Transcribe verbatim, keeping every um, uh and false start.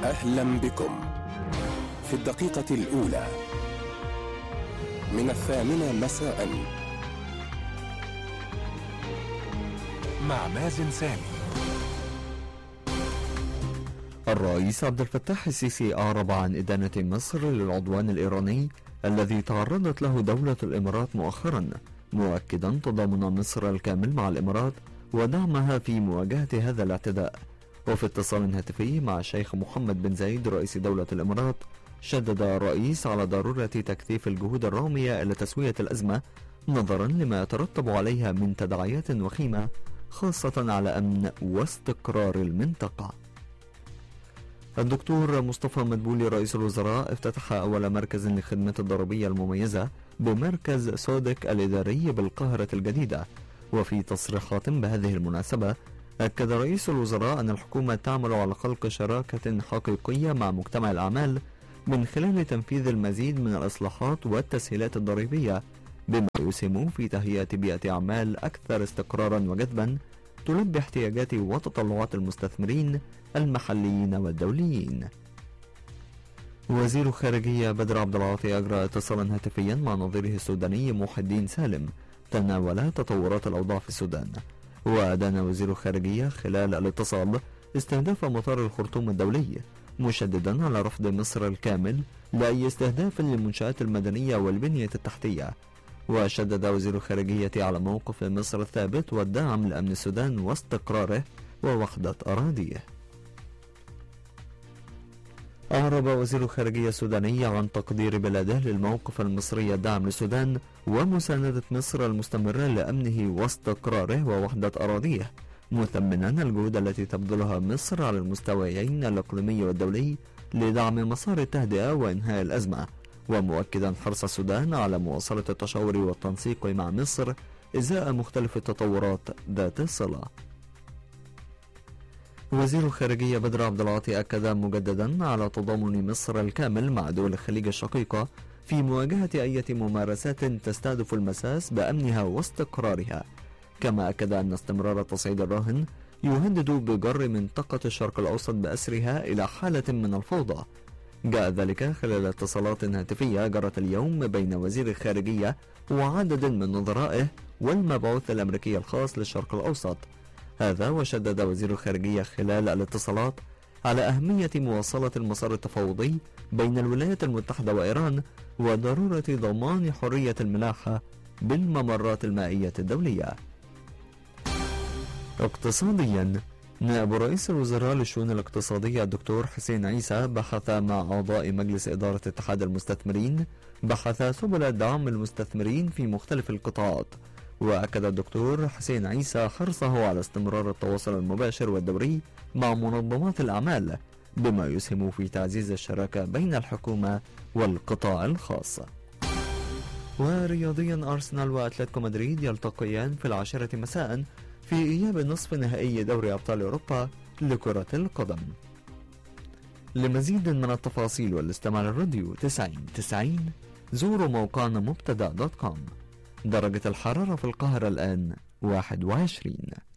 أهلا بكم في الدقيقة الأولى من الثامنة مساء مع مازن سامي. الرئيس عبد الفتاح السيسي أعرب عن إدانة مصر للعدوان الإيراني الذي تعرضت له دولة الإمارات مؤخرا، مؤكدا تضامن مصر الكامل مع الإمارات ودعمها في مواجهة هذا الاعتداء. وفي اتصال هاتفي مع الشيخ محمد بن زايد رئيس دولة الإمارات، شدد الرئيس على ضرورة تكثيف الجهود الرامية إلى تسوية الأزمة نظرا لما يترتب عليها من تداعيات وخيمة، خاصة على أمن واستقرار المنطقة. الدكتور مصطفى مدبولي رئيس الوزراء افتتح أول مركز للخدمات الضريبية المميزة بمركز سودك الإداري بالقاهرة الجديدة. وفي تصريحات بهذه المناسبة، أكد رئيس الوزراء أن الحكومة تعمل على خلق شراكة حقيقية مع مجتمع الأعمال من خلال تنفيذ المزيد من الإصلاحات والتسهيلات الضريبية، بما يسهم في تهيئة بيئة أعمال أكثر استقرارا وجذبا تلبي احتياجات وتطلعات المستثمرين المحليين والدوليين. وزير الخارجية بدر عبد العاطي أجرى اتصالا هاتفيا مع نظيره السوداني محي الدين سالم تناول تطورات الأوضاع في السودان. وأدان وزير الخارجية خلال الاتصال استهداف مطار الخرطوم الدولي، مشددا على رفض مصر الكامل لأي استهداف للمنشآت المدنية والبنية التحتية. وشدد وزير الخارجية على موقف مصر الثابت والداعم لأمن السودان واستقراره ووحدة أراضيه. أعرب وزير الخارجية السوداني عن تقدير بلاده للموقف المصري الداعم للسودان ومساندة مصر المستمرة لأمنه واستقراره ووحدة أراضيه، مثمنا الجهود التي تبذلها مصر على المستويين الإقليمي والدولي لدعم مسار التهدئة وإنهاء الأزمة، ومؤكدا حرص السودان على مواصلة التشاور والتنسيق مع مصر إزاء مختلف التطورات ذات الصلة. وزير الخارجية بدر عبد العاطي أكد مجددا على تضامن مصر الكامل مع دول الخليج الشقيقة في مواجهة أي ممارسات تستهدف المساس بأمنها واستقرارها، كما أكد أن استمرار تصعيد الراهن يهدد بجر منطقة الشرق الأوسط بأسرها إلى حالة من الفوضى. جاء ذلك خلال اتصالات هاتفية جرت اليوم بين وزير الخارجية وعدد من نظرائه والمبعوث الأمريكي الخاص للشرق الأوسط. هذا وشدد وزير الخارجية خلال الاتصالات على أهمية مواصلة المسار التفاوضي بين الولايات المتحدة وإيران وضرورة ضمان حرية الملاحة بالممرات المائية الدولية. اقتصاديا، نائب رئيس الوزراء للشؤون الاقتصادية الدكتور حسين عيسى بحث مع أعضاء مجلس إدارة اتحاد المستثمرين بحث سبل دعم المستثمرين في مختلف القطاعات. وأكد الدكتور حسين عيسى حرصه على استمرار التواصل المباشر والدوري مع منظمات الأعمال بما يسهم في تعزيز الشراكة بين الحكومة والقطاع الخاص. ورياضيا، أرسنال وأتلتيكو مدريد يلتقيان في العاشرة مساء في إياب نصف نهائي دوري أبطال أوروبا لكرة القدم. لمزيد من التفاصيل والاستماع للراديو تسعين تسعين زوروا موقعنا مبتدأ دوت كوم. درجة الحرارة في القاهرة الآن واحد وعشرين.